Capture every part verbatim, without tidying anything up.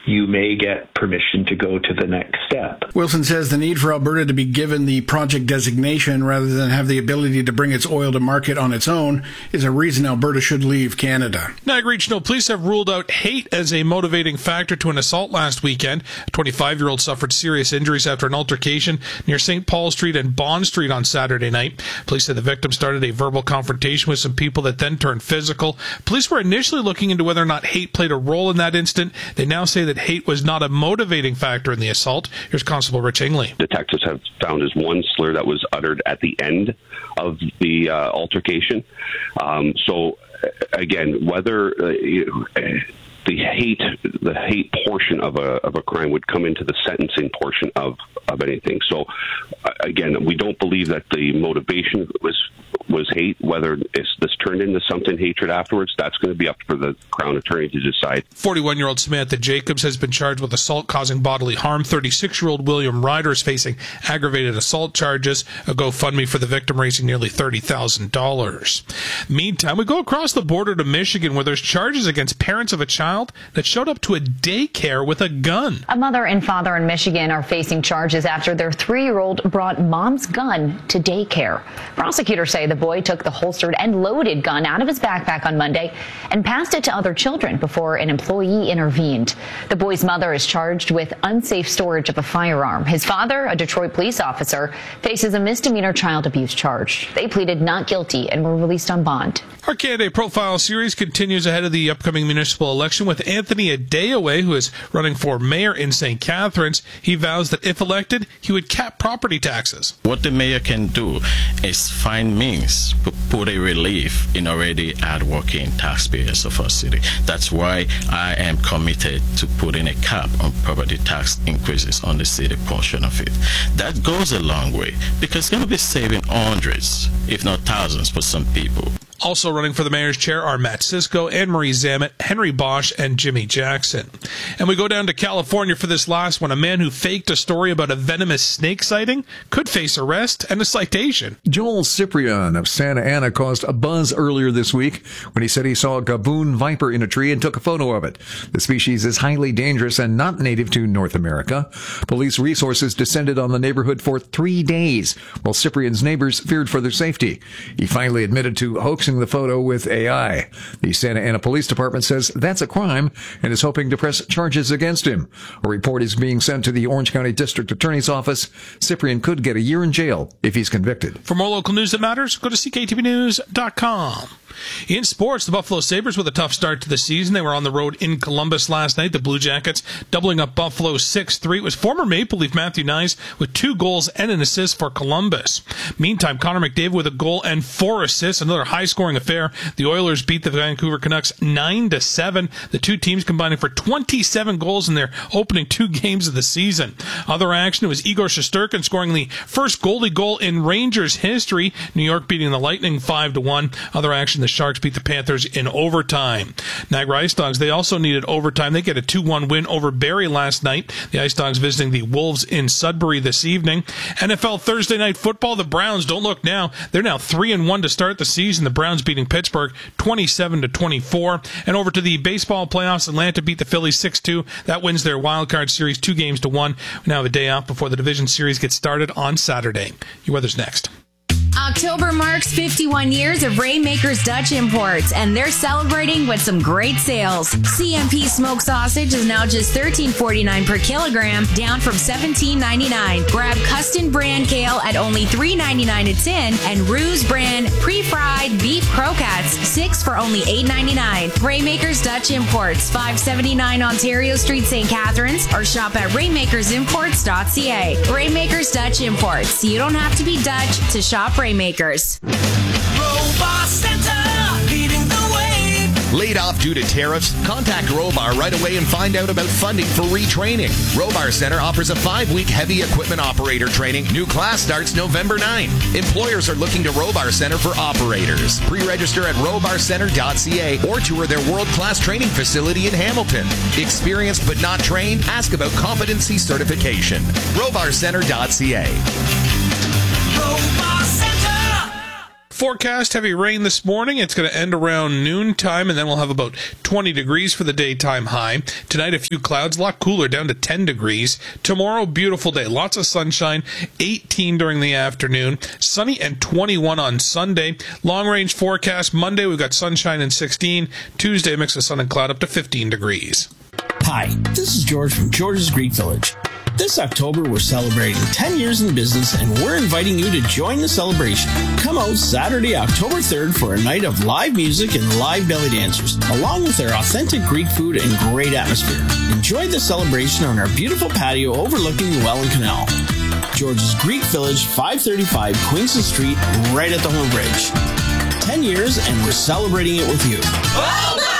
you may get permission to go to the next step. Wilson says the need for Alberta to be given the project designation rather than have the ability to bring its oil to market on its own is a reason Alberta should leave Canada. Niagara Regional Police have ruled out hate as a motivating factor to an assault last weekend. A twenty-five-year-old suffered serious injuries after an altercation near Saint Paul Street and Bond Street on Saturday night. Police said the victim started a verbal confrontation with some people that then turned physical. Police were initially looking into whether or not hate played a role in that incident. They now say that hate was not a motivating factor in the assault. Here's Constable Rich Ingley. Detectives have found is one slur that was uttered at the end of the uh, altercation. Um, so, again, whether uh, you, uh, the hate, the hate portion of a of a crime would come into the sentencing portion of of anything. So, uh, again, we don't believe that the motivation was was hate. Whether it's, this turned into something hatred afterwards, that's going to be up for the Crown Attorney to decide. forty-one-year-old Samantha Jacobs has been charged with assault causing bodily harm. thirty-six-year-old William Ryder is facing aggravated assault charges. A GoFundMe for the victim raising nearly thirty thousand dollars. Meantime, we go across the border to Michigan where there's charges against parents of a child that showed up to a daycare with a gun. A mother and father in Michigan are facing charges after their three-year-old brought mom's gun to daycare. Prosecutors say the boy took the holstered and loaded gun out of his backpack on Monday and passed it to other children before an employee intervened. The boy's mother is charged with unsafe storage of a firearm. His father, a Detroit police officer, faces a misdemeanor child abuse charge. They pleaded not guilty and were released on bond. Our candidate profile series continues ahead of the upcoming municipal election with Anthony Adeoye, who is running for mayor in Saint Catharines. He vows that if elected, he would cap property taxes. What the mayor can do is find means to put a relief in already hard-working taxpayers of our city. That's why I am committed to putting a cap on property tax increases on the city portion of it. That goes a long way because it's going to be saving hundreds, if not thousands, for some people. Also running for the mayor's chair are Matt Cisco, Anne Marie Zamet, Henry Bosch, and Jimmy Jackson. And we go down to California for this last one. A man who faked a story about a venomous snake sighting could face arrest and a citation. Joel Ciprian of Santa Ana caused a buzz earlier this week when he said he saw a gaboon viper in a tree and took a photo of it. The species is highly dangerous and not native to North America. Police resources descended on the neighborhood for three days, while Ciprian's neighbors feared for their safety. He finally admitted to hoaxing the photo with A I. The Santa Ana Police Department says that's a crime and is hoping to press charges against him. A report is being sent to the Orange County District Attorney's Office. Ciprian could get a year in jail if he's convicted. For more local news that matters, go to C K T V news dot com. In sports, the Buffalo Sabres with a tough start to the season. They were on the road in Columbus last night. The Blue Jackets doubling up Buffalo six three. It was former Maple Leaf Matthew Nyes with two goals and an assist for Columbus. Meantime, Connor McDavid with a goal and four assists. Another high-scoring affair. The Oilers beat the Vancouver Canucks nine to seven. The two teams combining for twenty-seven goals in their opening two games of the season. Other action, it was Igor Shesterkin scoring the first goalie goal in Rangers history. New York beating the Lightning five to one. Other action, the Sharks beat the Panthers in overtime. Niagara Ice Dogs, they also needed overtime. They get a two one win over Barrie last night. The Ice Dogs visiting the Wolves in Sudbury this evening. N F L Thursday Night Football, the Browns, don't look now. They're now three and one to start the season. The Browns beating Pittsburgh twenty-seven to twenty-four. And over to the baseball playoffs, Atlanta beat the Phillies six two. That wins their wild card series two games to one. We now have a day off before the division series gets started on Saturday. Your weather's next. October marks fifty-one years of Rainmakers Dutch Imports, and they're celebrating with some great sales. C M P smoked sausage is now just thirteen forty-nine per kilogram, down from seventeen ninety-nine. Grab Custom brand kale at only three ninety-nine a tin, and Ruse brand pre-fried beef croquettes, six for only eight ninety-nine. Rainmakers Dutch Imports, five seventy-nine Ontario Street, Saint Catharines, or shop at rainmakers imports dot c a. Rainmakers Dutch Imports. You don't have to be Dutch to shop Rainmakers. Robar Center, leading the way. Laid off due to tariffs? Contact Robar right away and find out about funding for retraining. Robar Center offers a five-week heavy equipment operator training. New class starts November ninth. Employers are looking to Robar Center for operators. Pre-register at robar center dot c a or tour their world-class training facility in Hamilton. Experienced but not trained? Ask about competency certification. robar center dot c a. Robar Center. Forecast heavy rain this morning. It's going to end around noontime, and then we'll have about twenty degrees for the daytime high. Tonight, a few clouds, a lot cooler, down to ten degrees. Tomorrow, beautiful day. Lots of sunshine, eighteen during the afternoon. Sunny and twenty-one on Sunday. Long-range forecast. Monday, we've got sunshine and sixteen. Tuesday, mix of sun and cloud up to fifteen degrees. Hi, this is George from George's Greek Village. This October, we're celebrating ten years in business, and we're inviting you to join the celebration. Come out Saturday, October third for a night of live music and live belly dancers, along with our authentic Greek food and great atmosphere. Enjoy the celebration on our beautiful patio overlooking the Welland Canal. George's Greek Village, five thirty-five Queenston Street, right at the Home Bridge. ten years, and we're celebrating it with you. Well done!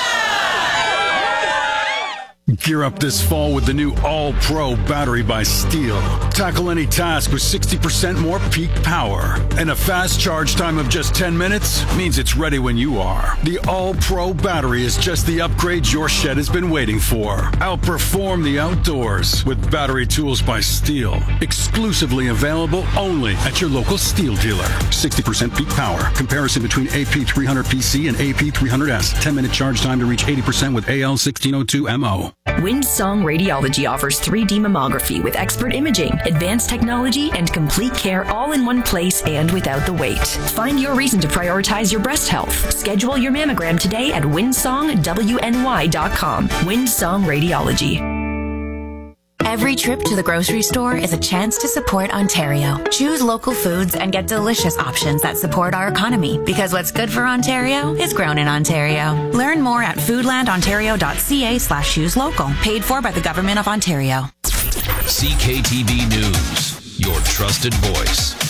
Gear up this fall with the new All-Pro battery by Steel. Tackle any task with sixty percent more peak power. And a fast charge time of just ten minutes means it's ready when you are. The All-Pro battery is just the upgrade your shed has been waiting for. Outperform the outdoors with battery tools by Steel. Exclusively available only at your local Steel dealer. sixty percent peak power. Comparison between A P three hundred P C and A P three hundred S. ten minute charge time to reach eighty percent with A L sixteen oh two M O. Windsong Radiology offers three D mammography with expert imaging, advanced technology, and complete care all in one place and without the wait. Find your reason to prioritize your breast health. Schedule your mammogram today at windsong w n y dot com. Windsong Radiology. Every trip to the grocery store is a chance to support Ontario. Choose local foods and get delicious options that support our economy, because what's good for Ontario is grown in Ontario. Learn more at foodlandontario.ca slash choose local. Paid for by the Government of Ontario. C K T B News, your trusted voice.